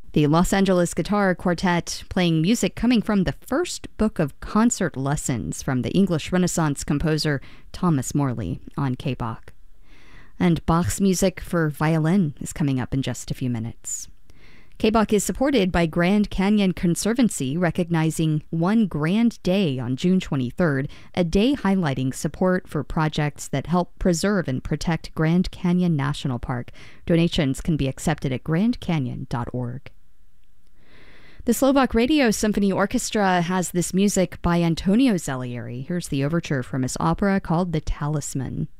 The Los Angeles Guitar Quartet playing music coming from the first book of concert lessons from the English Renaissance composer Thomas Morley on K-Bach. And Bach's music for violin is coming up in just a few minutes. K-Bach is supported by Grand Canyon Conservancy, recognizing One Grand Day on June 23rd, a day highlighting support for projects that help preserve and protect Grand Canyon National Park. Donations can be accepted at grandcanyon.org. The Slovak Radio Symphony Orchestra has this music by Antonio Zalieri. Here's the overture from his opera called The Talisman.